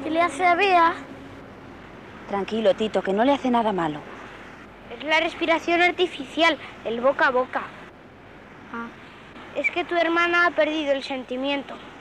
¿Qué le hace a Bea? Tranquilo, Tito, que no le hace nada malo. Es la respiración artificial, el boca a boca. Ah. Es que tu hermana ha perdido el sentimiento.